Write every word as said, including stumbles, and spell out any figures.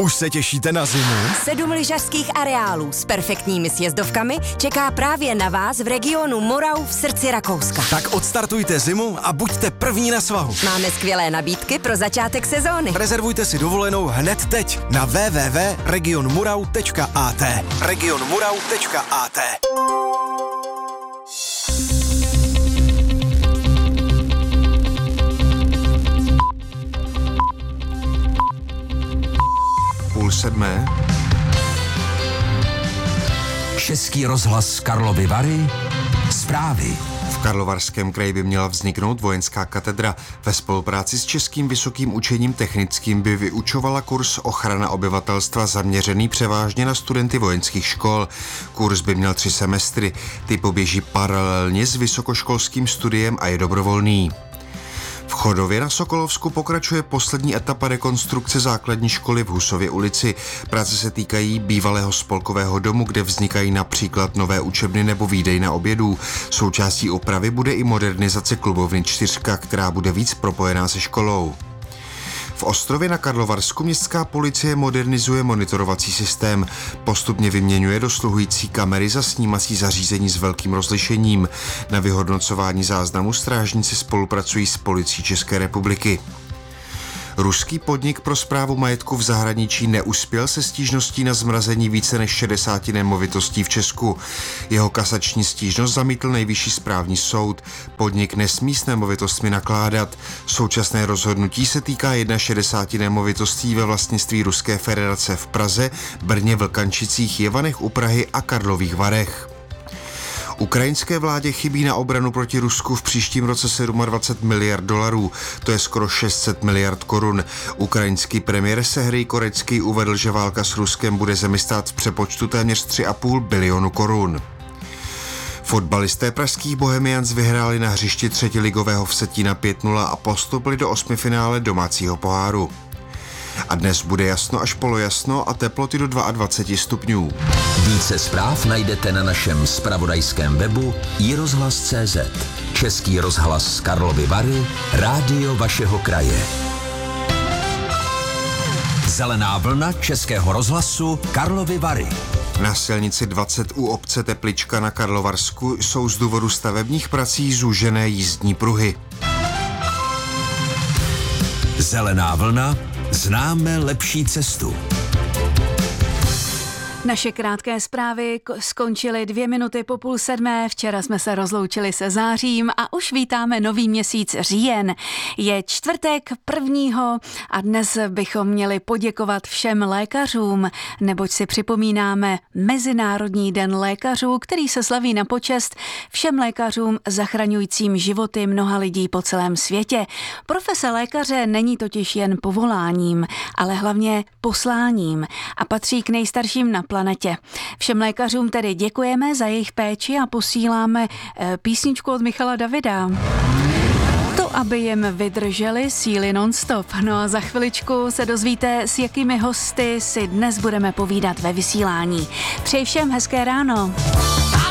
Už se těšíte na zimu? Sedm lyžařských areálů s perfektními sjezdovkami čeká právě na vás v regionu Morau v srdci Rakouska. Tak odstartujte zimu a buďte první na svahu. Máme skvělé nabídky pro začátek sezóny. Rezervujte si dovolenou hned teď na w w w tečka region murau tečka a t. region murau tečka a t. Půl sedmé. Český rozhlas Karlovy Vary. Zprávy. V Karlovarském kraji by měla vzniknout vojenská katedra. Ve spolupráci s Českým vysokým učením technickým by vyučovala kurz ochrana obyvatelstva zaměřený převážně na studenty vojenských škol. Kurz by měl tři semestry. Ty poběží paralelně s vysokoškolským studiem a je dobrovolný. V Chodově na Sokolovsku pokračuje poslední etapa rekonstrukce základní školy v Husově ulici. Práce se týkají bývalého spolkového domu, kde vznikají například nové učebny nebo výdejna obědů. Součástí opravy bude i modernizace klubovny Čtyřka, která bude víc propojená se školou. V Ostrově na Karlovarsku městská policie modernizuje monitorovací systém. Postupně vyměňuje dosluhující kamery za snímací zařízení s velkým rozlišením. Na vyhodnocování záznamu strážníci spolupracují s policií České republiky. Ruský podnik pro správu majetku v zahraničí neuspěl se stížností na zmrazení více než šedesáti nemovitostí v Česku. Jeho kasační stížnost zamítl Nejvyšší správní soud. Podnik nesmí s nemovitostmi nakládat. Současné rozhodnutí se týká šedesáti jedna nemovitostí ve vlastnictví Ruské federace v Praze, Brně, Vlkančicích, Jevanech u Prahy a Karlových Varech. Ukrajinské vládě chybí na obranu proti Rusku v příštím roce dvacet sedm miliard dolarů, to je skoro šest set miliard korun. Ukrajinský premiér Serhej Korecký uvedl, že válka s Ruskem bude zemi stát v přepočtu téměř tři a půl bilionu korun. Fotbalisté pražských Bohemians vyhráli na hřišti třetiligového Vsetína pět nula a postupili do osmifinále domácího poháru. A dnes bude jasno až polojasno a teploty do dvacet dva stupňů. Více zpráv najdete na našem zpravodajském webu i rozhlas tečka cé zet. Český rozhlas z Karlovy Vary, rádio vašeho kraje. Zelená vlna Českého rozhlasu Karlovy Vary. Na silnici dvacet u obce Teplička na Karlovarsku jsou z důvodu stavebních prací zúžené jízdní pruhy. Zelená vlna. Známe lepší cestu. Naše krátké zprávy skončily dvě minuty po půl sedmé. Včera jsme se rozloučili se zářím a už vítáme nový měsíc říjen. Je čtvrtek prvního a dnes bychom měli poděkovat všem lékařům, neboť si připomínáme Mezinárodní den lékařů, který se slaví na počest všem lékařům zachraňujícím životy mnoha lidí po celém světě. Profese lékaře není totiž jen povoláním, ale hlavně posláním a patří k nejstarším na planetě. Všem lékařům tedy děkujeme za jejich péči a posíláme písničku od Michala Davida. To, aby jim vydrželi síly non-stop. No a za chviličku se dozvíte, s jakými hosty si dnes budeme povídat ve vysílání. Přeji všem hezké ráno.